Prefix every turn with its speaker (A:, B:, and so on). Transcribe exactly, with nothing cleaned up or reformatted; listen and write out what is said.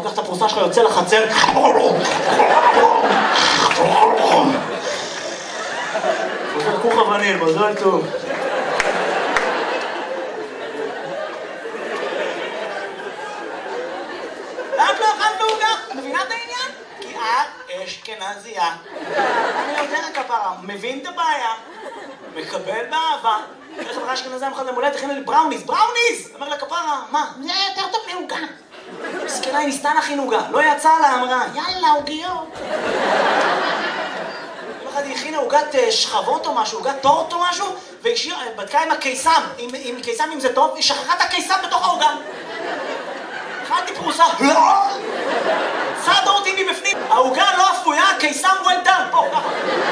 A: לוקח את הפרוסה שלך, יוצא לחצר. עושה כוחה וניל, מזל טוב. ואת לא אכלת עוגה? מבינה את העניין? כי את אשכנזייה. אני יודע כפרה, מבין את הבעיה, מקבל באהבה. איך חברה אשכנזייה מחד למולדת, הכינה לי בראוניז, בראוניז! אומר לה כפרה, מה? זה יותר טוב מעוגה. מסכנה, היא ניסתה להכין עוגה, לא יצא לה, אמרה, יאללה, עוגיות. היא הכינה עוגת שכבות או משהו, עוגת טורט או משהו, והיא בדקה עם הקיסם, עם קיסם אם זה טוב, היא שכחה את הקיסם בתוך העוגה. אכלתי פרוסה, סעד אותי מבפנים, העוגה לא אפויה, הקיסם well done, פה, ככה.